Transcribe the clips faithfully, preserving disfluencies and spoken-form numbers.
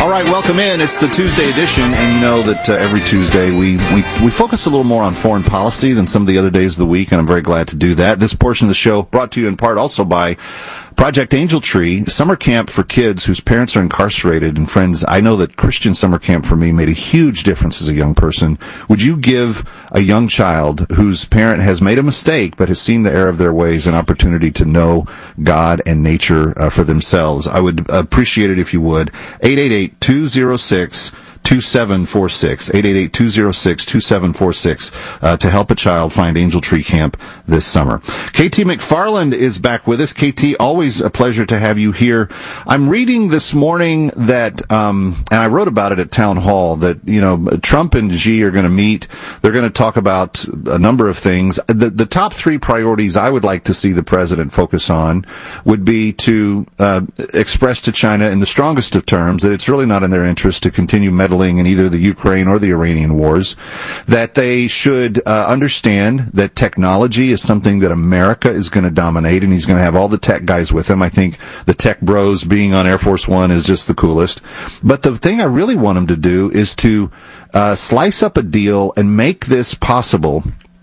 All right, welcome in. It's the Tuesday edition, and you know that uh, every Tuesday we, we, we focus a little more on foreign policy than some of the other days of the week, and I'm very glad to do that. This portion of the show brought to you in part also by Project Angel Tree, summer camp for kids whose parents are incarcerated. And friends, I know that Christian summer camp for me made a huge difference as a young person. Would you give a young child whose parent has made a mistake but has seen the error of their ways an opportunity to know God and nature uh, for themselves? I would appreciate it if you would. eight eight eight, two oh six, two seven four six, eight eight eight, two oh six, two seven four six, uh, to help a child find Angel Tree Camp this summer. K T McFarland is back with us. K T, always a pleasure to have you here. I'm reading this morning that, um, and I wrote about it at Town Hall, that, you know, Trump and Xi are going to meet. They're going to talk about a number of things. The, the top three priorities I would like to see the president focus on would be to uh, express to China in the strongest of terms that it's really not in their interest to continue meddling in either the Ukraine or the Iranian wars, that they should uh, understand that technology is something that America is going to dominate, and he's going to have all the tech guys with him. I think the tech bros being on Air Force One is just the coolest. But the thing I really want him to do is to uh, slice up a deal and make this possible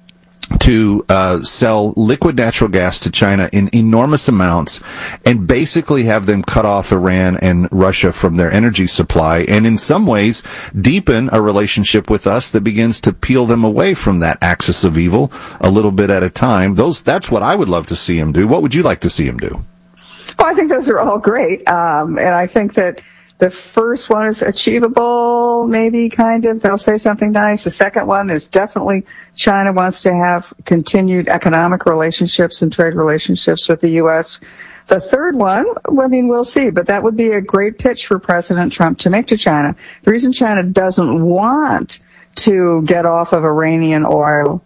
to uh sell liquid natural gas to China in enormous amounts and basically have them cut off Iran and Russia from their energy supply, and in some ways deepen a relationship with us that begins to peel them away from that axis of evil a little bit at a time. Those that's what I would love to see him do. What would you like to see him do? Oh, I think those are all great. Um and I think that the first one is achievable, maybe, kind of. They'll say something nice. The second one is definitely China wants to have continued economic relationships and trade relationships with the U S. The third one, I mean, we'll see, but that would be a great pitch for President Trump to make to China. The reason China doesn't want to get off of Iranian oil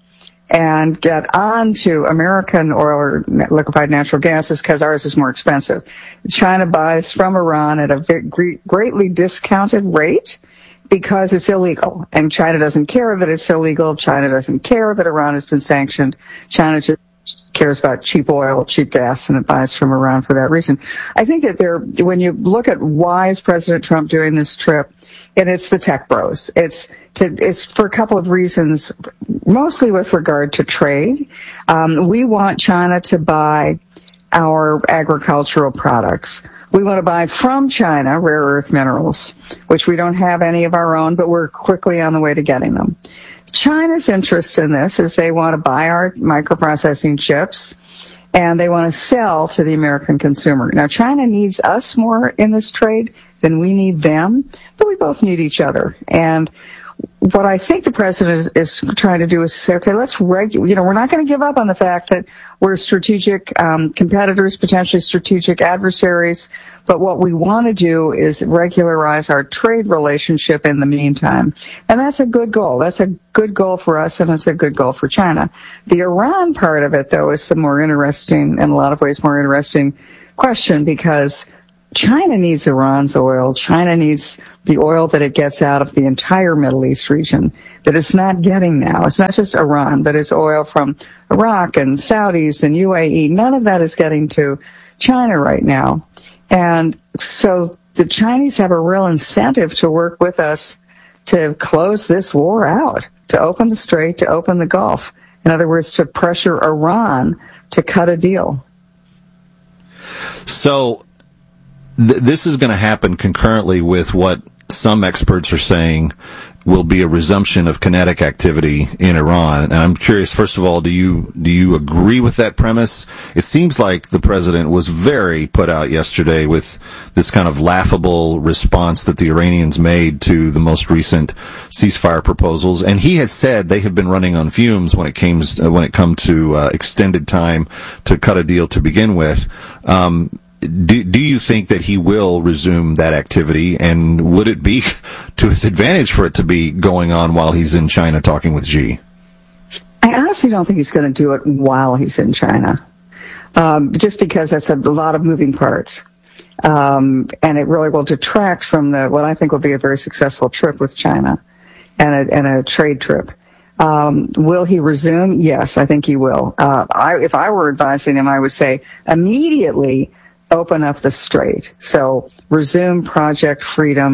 and get on to American oil or liquefied natural gas is because ours is more expensive. China buys from Iran at a very, greatly discounted rate because it's illegal. And China doesn't care that it's illegal. China doesn't care that Iran has been sanctioned. China just cares about cheap oil, cheap gas, and it buys from Iran for that reason. I think that there, when you look at why is President Trump doing this trip, and it's the tech bros. It's to, it's for a couple of reasons, mostly with regard to trade. Um, we want China to buy our agricultural products. We want to buy from China rare earth minerals, which we don't have any of our own, but we're quickly on the way to getting them. China's interest in this is they want to buy our microprocessing chips, and they want to sell to the American consumer. Now, China needs us more in this trade than we need them, but we both need each other. And what I think the president is, is trying to do is say, okay, let's regulate, you know, we're not going to give up on the fact that we're strategic um, competitors, potentially strategic adversaries, but what we want to do is regularize our trade relationship in the meantime. And that's a good goal. That's a good goal for us, and it's a good goal for China. The Iran part of it, though, is the more interesting, in a lot of ways more interesting question, because China needs Iran's oil. China needs the oil that it gets out of the entire Middle East region that it's not getting now. It's not just Iran, but it's oil from Iraq and Saudis and U A E. None of that is getting to China right now. And so the Chinese have a real incentive to work with us to close this war out, to open the Strait, to open the Gulf. In other words, to pressure Iran to cut a deal. So th- this is going to happen concurrently with what some experts are saying will be a resumption of kinetic activity in Iran. And I'm curious, first of all, do you do you agree with that premise? It seems like the president was very put out yesterday with this kind of laughable response that the Iranians made to the most recent ceasefire proposals. And he has said they have been running on fumes when it came when it come to uh, extended time to cut a deal to begin with. Um, Do, do you think that he will resume that activity, and would it be to his advantage for it to be going on while he's in China talking with Xi? I honestly don't think he's going to do it while he's in China, um, just because that's a lot of moving parts, um, and it really will detract from the what I think will be a very successful trip with China and a, and a trade trip. Um, will he resume? Yes, I think he will. Uh, I, if I were advising him, I would say immediately open up the Strait. So resume Project Freedom,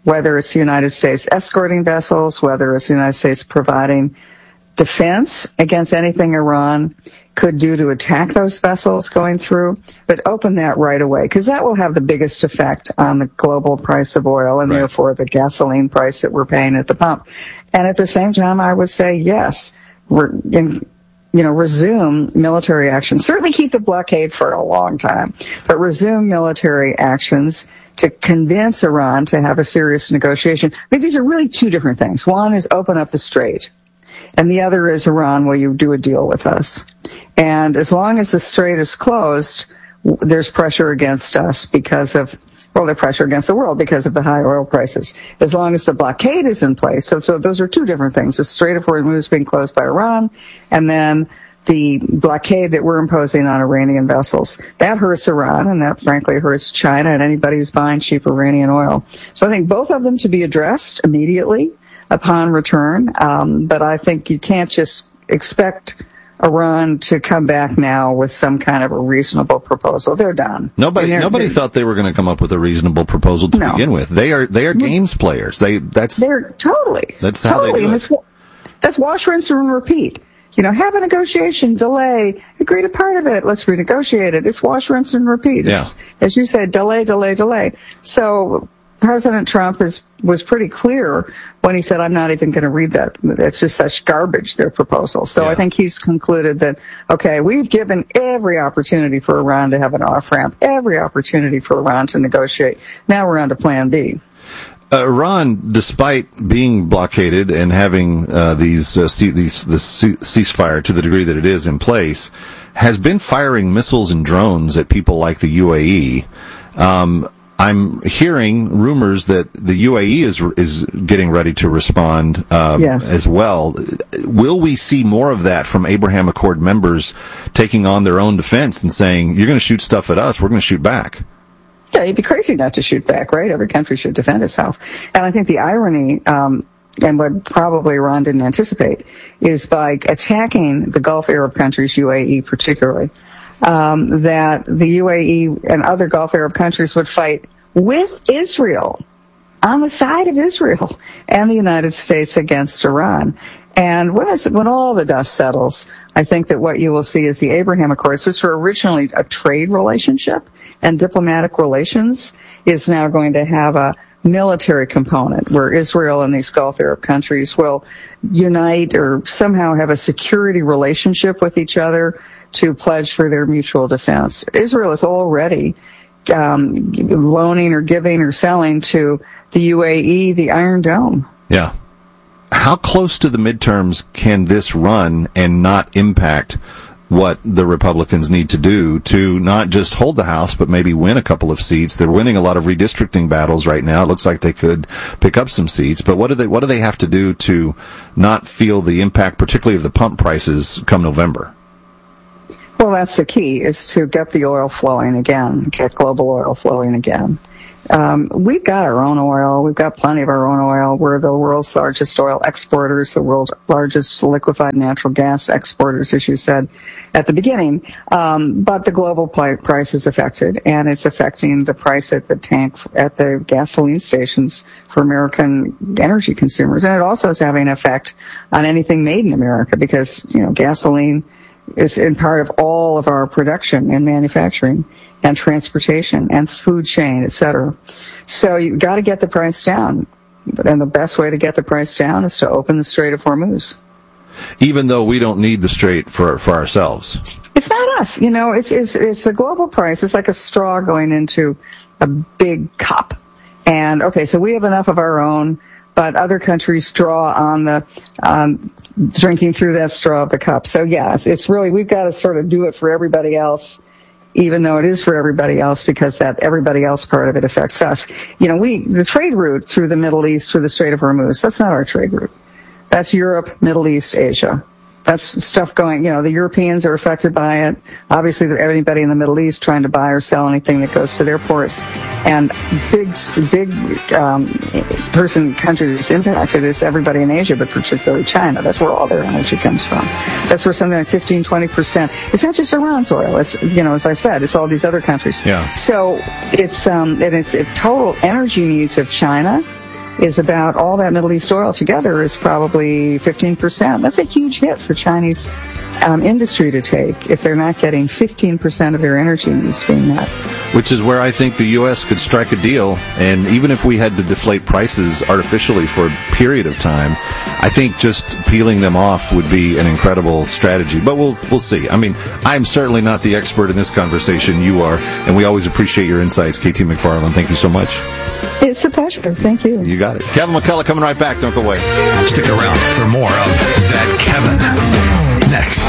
whether it's the United States escorting vessels, whether it's the United States providing defense against anything Iran could do to attack those vessels going through, but open that right away, because that will have the biggest effect on the global price of oil and right. therefore the gasoline price that we're paying at the pump. And at the same time, I would say, yes, we're in, you know, resume military action. Certainly keep the blockade for a long time, but resume military actions to convince Iran to have a serious negotiation. I mean, these are really two different things. One is open up the strait, and the other is, Iran, will you do a deal with us? And as long as the strait is closed, there's pressure against us because of, well, there's pressure against the world because of the high oil prices. As long as the blockade is in place, so, so those are two different things. The Strait of Hormuz being closed by Iran, and then the blockade that we're imposing on Iranian vessels. That hurts Iran, and that frankly hurts China and anybody who's buying cheap Iranian oil. So I think both of them to be addressed immediately upon return, um, but I think you can't just expect Iran to come back now with some kind of a reasonable proposal. They're done. Nobody, they're, nobody they're, thought they were going to come up with a reasonable proposal to no. begin with. They are, they are games players. They, that's, they're totally, that's how totally. they do and it. It's, that's wash, rinse, and repeat. You know, have a negotiation, delay, agree to part of it, let's renegotiate it. It's wash, rinse, and repeat. Yeah. It's, as you said, delay, delay, delay. So President Trump is, was pretty clear when he said, I'm not even going to read that. It's just such garbage, their proposal. So yeah. I think he's concluded that, okay, we've given every opportunity for Iran to have an off-ramp, every opportunity for Iran to negotiate. Now we're on to plan B. Uh, Iran, despite being blockaded and having uh, these uh, ce- these the ce- ceasefire to the degree that it is in place, has been firing missiles and drones at people like the U A E. Um, I'm hearing rumors that the U A E is is getting ready to respond um, yes. as well. Will we see more of that from Abraham Accord members taking on their own defense and saying, "You're going to shoot stuff at us, we're going to shoot back"? Yeah, you'd be crazy not to shoot back, right? Every country should defend itself. And I think the irony, um, and what probably Iran didn't anticipate, is by attacking the Gulf Arab countries, U A E particularly, um, that the U A E and other Gulf Arab countries would fight with Israel, on the side of Israel, and the United States against Iran. And when, is, when all the dust settles, I think that what you will see is the Abraham Accords, which were originally a trade relationship and diplomatic relations, is now going to have a military component where Israel and these Gulf Arab countries will unite or somehow have a security relationship with each other to pledge for their mutual defense. Israel is already um, loaning or giving or selling to the U A E the Iron Dome. Yeah. How close to the midterms can this run and not impact what the Republicans need to do to not just hold the House, but maybe win a couple of seats? They're winning a lot of redistricting battles right now. It looks like they could pick up some seats, but what do they, what do they have to do to not feel the impact, particularly of the pump prices come November? Well, that's the key, is to get the oil flowing again, get global oil flowing again. Um, we've got our own oil. We've got plenty of our own oil. We're the world's largest oil exporters, the world's largest liquefied natural gas exporters, as you said at the beginning. Um, but the global price is affected, and it's affecting the price at the tank, at the gasoline stations for American energy consumers. And it also is having an effect on anything made in America, because, you know, gasoline is in part of all of our production and manufacturing and transportation and food chain, et cetera. So you've got to get the price down. And the best way to get the price down is to open the Strait of Hormuz. Even though we don't need the Strait for for ourselves. It's not us. You know, it's, it's, it's the global price. It's like a straw going into a big cup. And, okay, so we have enough of our own, but other countries draw on the um, drinking through that straw of the cup. So, yeah, it's, it's really, we've got to sort of do it for everybody else, even though it is for everybody else, because that everybody else part of it affects us. You know, we, the trade route through the Middle East, through the Strait of Hormuz, that's not our trade route. That's Europe, Middle East, Asia. That's stuff going, you know, the Europeans are affected by it. Obviously, anybody in the Middle East trying to buy or sell anything that goes to their ports. And big, big um, person country that's impacted is everybody in Asia, but particularly China. That's where all their energy comes from. That's where something like fifteen, twenty percent. It's not just Iran's oil. It's, you know, as I said, it's all these other countries. Yeah. So it's, um, and it's, it's total energy needs of China is about all that Middle East oil together is probably fifteen percent. That's a huge hit for Chinese um, industry to take if they're not getting fifteen percent of their energy needs being met. Which is where I think the U S could strike a deal, and even if we had to deflate prices artificially for a period of time, I think just peeling them off would be an incredible strategy. But we'll we'll see. I mean, I'm certainly not the expert in this conversation. You are, and we always appreciate your insights. K T McFarland, thank you so much. It's a pleasure. Thank you. You got it. Kevin McCullough coming right back. Don't go away. Stick around for more of That Kevin next.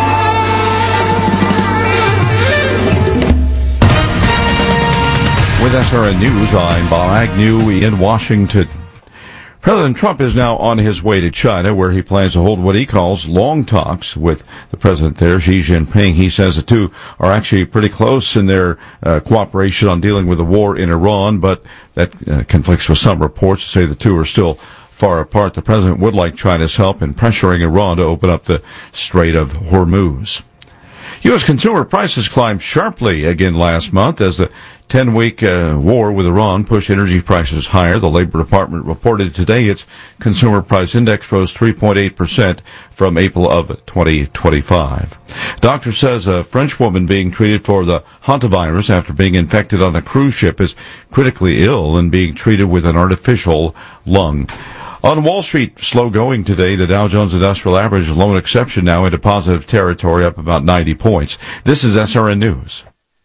With S R N News, I'm Bob Agnew in Washington. President Trump is now on his way to China, where he plans to hold what he calls long talks with the president there, Xi Jinping. He says the two are actually pretty close in their uh, cooperation on dealing with the war in Iran, but that uh, conflicts with some reports to say the two are still far apart. The president would like China's help in pressuring Iran to open up the Strait of Hormuz. U S consumer prices climbed sharply again last month as the ten-week uh, war with Iran pushed energy prices higher. The Labor Department reported today its consumer price index rose three point eight percent from April of twenty twenty-five. Doctor says a French woman being treated for the hantavirus after being infected on a cruise ship is critically ill and being treated with an artificial lung. On Wall Street, slow going today. The Dow Jones Industrial Average, lone exception now into positive territory, up about ninety points. This is S R N News.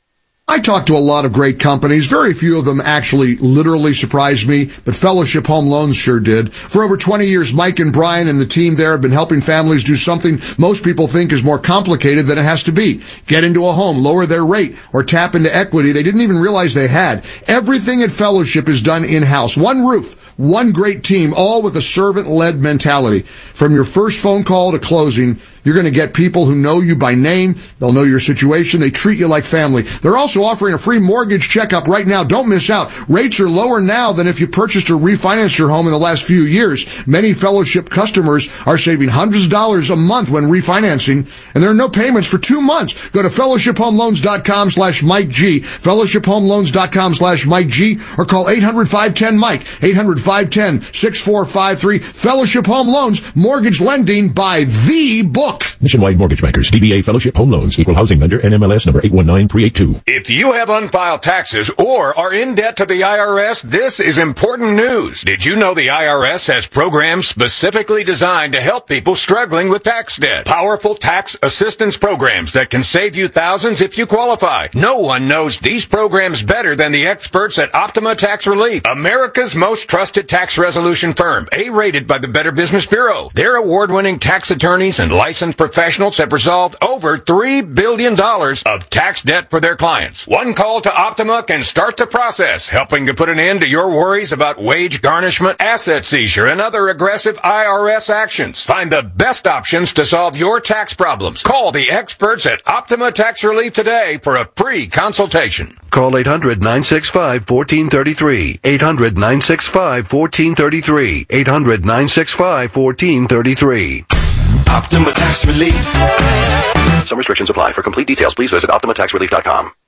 I talked to a lot of great companies. Very few of them actually literally surprised me, but Fellowship Home Loans sure did. For over twenty years, Mike and Brian and the team there have been helping families do something most people think is more complicated than it has to be. Get into a home, lower their rate, or tap into equity they didn't even realize they had. Everything at Fellowship is done in-house. One roof, one great team, all with a servant-led mentality. From your first phone call to closing, you're going to get people who know you by name. They'll know your situation. They treat you like family. They're also offering a free mortgage checkup right now. Don't miss out. Rates are lower now than if you purchased or refinanced your home in the last few years. Many Fellowship customers are saving hundreds of dollars a month when refinancing, and there are no payments for two months. Go to fellowshiphomeloans.com slash Mike G, fellowshiphomeloans.com slash Mike G, or call eight hundred, five one zero, Mike, eight hundred, five one zero, six four five three. Fellowship Home Loans, mortgage lending by the book. Nationwide Mortgage Bankers, D B A Fellowship Home Loans, Equal Housing Lender, N M L S number eight one nine three eight two. If you have unfiled taxes or are in debt to the I R S, this is important news. Did you know the I R S has programs specifically designed to help people struggling with tax debt? Powerful tax assistance programs that can save you thousands if you qualify. No one knows these programs better than the experts at Optima Tax Relief, America's most trusted tax resolution firm, A-rated by the Better Business Bureau. Their award-winning tax attorneys and licensed professionals have resolved over three billion dollars of tax debt for their clients. One call to Optima can start the process, helping to put an end to your worries about wage garnishment, asset seizure, and other aggressive I R S actions. Find the best options to solve your tax problems. Call the experts at Optima Tax Relief today for a free consultation. Call eight hundred, nine six five, one four three three. eight hundred, nine six five, one four three three. eight hundred, nine six five, one four three three. Optima Tax Relief. Some restrictions apply. For complete details, please visit optima tax relief dot com.